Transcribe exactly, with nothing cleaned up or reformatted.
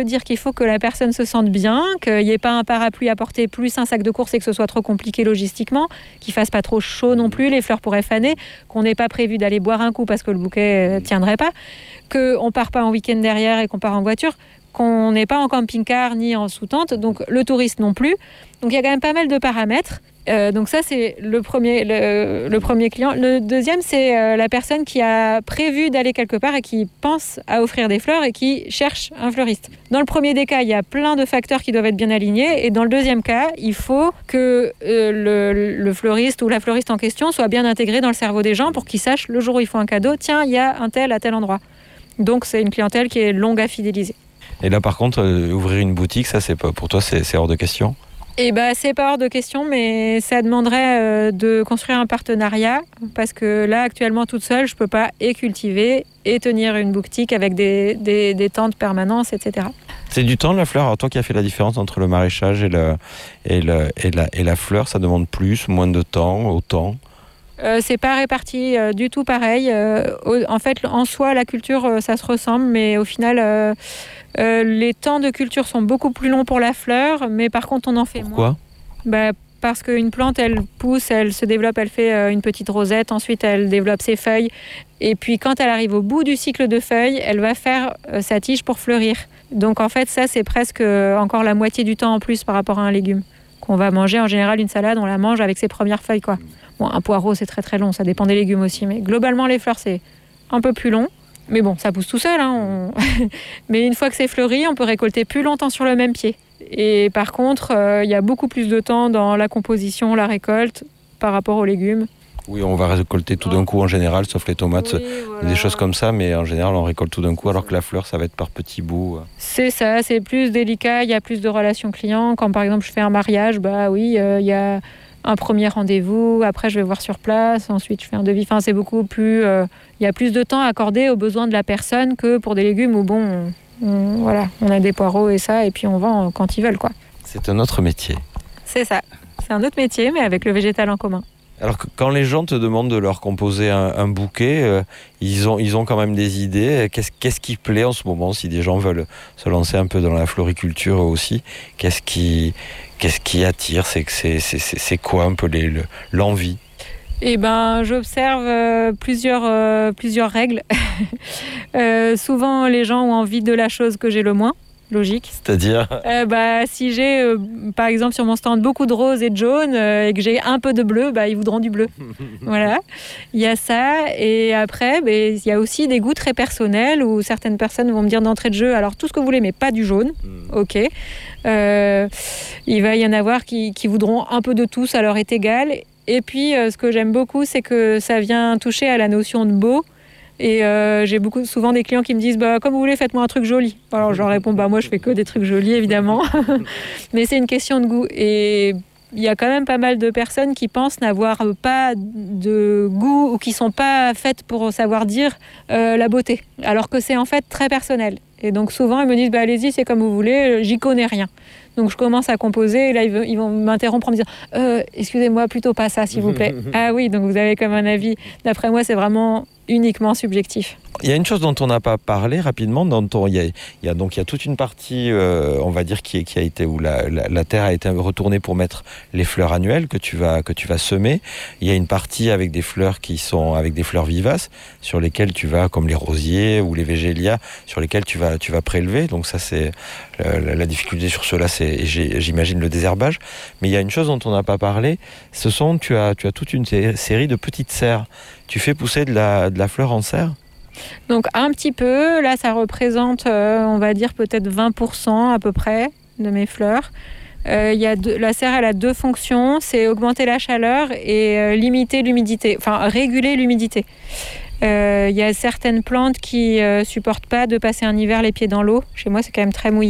veut dire qu'il faut que la personne se sente bien, qu'il n'y ait pas un parapluie à porter plus un sac de course et que ce soit trop compliqué logistiquement, qu'il fasse pas trop chaud non plus, les fleurs pourraient faner, qu'on n'ait pas prévu d'aller boire un coup parce que le bouquet ne tiendrait pas, qu'on ne part pas en week-end derrière et qu'on part en voiture, qu'on n'est pas en camping-car ni en sous-tente, donc le touriste non plus. Donc il y a quand même pas mal de paramètres. Euh, donc ça, c'est le premier, le, le premier client. Le deuxième, c'est euh, la personne qui a prévu d'aller quelque part et qui pense à offrir des fleurs et qui cherche un fleuriste. Dans le premier des cas, il y a plein de facteurs qui doivent être bien alignés. Et dans le deuxième cas, il faut que euh, le, le fleuriste ou la fleuriste en question soit bien intégré dans le cerveau des gens pour qu'ils sachent le jour où il faut un cadeau, tiens, il y a un tel à tel endroit. Donc c'est une clientèle qui est longue à fidéliser. Et là, par contre, euh, ouvrir une boutique, ça, c'est pas, pour toi, c'est, c'est hors de question ? Eh ben, c'est pas hors de question, mais ça demanderait euh, de construire un partenariat, parce que là, actuellement, toute seule, je peux pas et cultiver et tenir une boutique avec des, des, des temps de permanence, et cetera. C'est du temps, la fleur. Alors, toi qui as fait la différence entre le maraîchage et, le, et, le, et, la, et la fleur, ça demande plus, moins de temps, autant ? Euh, c'est pas réparti euh, du tout pareil. Euh, au, en fait, en soi, la culture, euh, ça se ressemble, mais au final, euh, euh, les temps de culture sont beaucoup plus longs pour la fleur, mais par contre, on en fait Pourquoi ? moins. Bah, parce qu'une plante, elle pousse, elle se développe, elle fait euh, une petite rosette, ensuite elle développe ses feuilles, et puis quand elle arrive au bout du cycle de feuilles, elle va faire euh, sa tige pour fleurir. Donc en fait, ça, c'est presque euh, encore la moitié du temps en plus par rapport à un légume qu'on va manger. En général, une salade, on la mange avec ses premières feuilles, quoi. Bon, un poireau, c'est très très long, ça dépend des légumes aussi, mais globalement, les fleurs, c'est un peu plus long. Mais bon, ça pousse tout seul, hein, on... mais une fois que c'est fleuri, on peut récolter plus longtemps sur le même pied. Et par contre, il euh, y a beaucoup plus de temps dans la composition, la récolte, par rapport aux légumes. Oui, on va récolter tout d'un coup en général, sauf les tomates, oui, voilà. Des choses comme ça, mais en général, on récolte tout d'un coup, alors que la fleur, ça va être par petits bouts. C'est ça, c'est plus délicat, il y a plus de relations clients. Quand par exemple, je fais un mariage, bah oui, il euh, y a un premier rendez-vous, après je vais voir sur place, ensuite je fais un devis. Enfin, c'est beaucoup plus... Il euh, y a plus de temps accordé aux besoins de la personne que pour des légumes où, bon, on, on, voilà, on a des poireaux et ça, et puis on vend quand ils veulent, quoi. C'est un autre métier. C'est ça, c'est un autre métier, mais avec le végétal en commun. Alors que quand les gens te demandent de leur composer un, un bouquet, euh, ils, ont, ils ont quand même des idées. Qu'est-ce, qu'est-ce qui plaît en ce moment, si des gens veulent se lancer un peu dans la floriculture aussi? Qu'est-ce qui, qu'est-ce qui attire? C'est, c'est, c'est, c'est quoi un peu les, le, l'envie? Eh ben, j'observe euh, plusieurs, euh, plusieurs règles. euh, souvent, les gens ont envie de la chose que j'ai le moins. Logique. C'est-à-dire euh, bah, si j'ai, euh, par exemple, sur mon stand, beaucoup de rose et de jaune euh, et que j'ai un peu de bleu, bah, ils voudront du bleu. Voilà. Il y a ça. Et après, bah, il y a aussi des goûts très personnels où certaines personnes vont me dire d'entrée de jeu, alors tout ce que vous voulez, mais pas du jaune. Mmh. OK. Euh, il va y en avoir qui, qui voudront un peu de tout, ça leur est égal. Et puis, euh, ce que j'aime beaucoup, c'est que ça vient toucher à la notion de beau. Et euh, j'ai beaucoup, souvent des clients qui me disent bah, « comme vous voulez, faites-moi un truc joli ». Alors je leur réponds bah, « moi, je fais que des trucs jolis, évidemment ». Mais c'est une question de goût. Et il y a quand même pas mal de personnes qui pensent n'avoir pas de goût ou qui ne sont pas faites pour savoir dire euh, la beauté. Alors que c'est en fait très personnel. Et donc souvent, ils me disent bah, « allez-y, c'est comme vous voulez, j'y connais rien ». Donc je commence à composer et là ils vont m'interrompre en me disant euh, « excusez-moi, plutôt pas ça, s'il vous plaît ». Ah oui, donc vous avez comme un avis. D'après moi, c'est vraiment uniquement subjectif. Il y a une chose dont on n'a pas parlé rapidement, dont on, il, y a, il, y a, donc, il y a toute une partie, euh, on va dire, qui, qui a été, où la, la, la terre a été retournée pour mettre les fleurs annuelles que tu vas, que tu vas semer. Il y a une partie avec des fleurs qui sont avec des fleurs vivaces, sur lesquelles tu vas, comme les rosiers ou les végélias, sur lesquels tu vas, tu vas prélever. Donc ça, c'est la, la difficulté sur cela, c'est, j'imagine, le désherbage. Mais il y a une chose dont on n'a pas parlé, ce sont, tu as, tu as toute une série de petites serres. Tu fais pousser de la, de la fleur en serre ? Donc un petit peu, là ça représente, euh, on va dire peut-être vingt pour cent à peu près de mes fleurs. Euh, y a deux, la serre, elle a deux fonctions, c'est augmenter la chaleur et euh, limiter l'humidité, enfin réguler l'humidité. Il euh, y a certaines plantes qui ne euh, supportent pas de passer un hiver les pieds dans l'eau. Chez moi, c'est quand même très mouillé.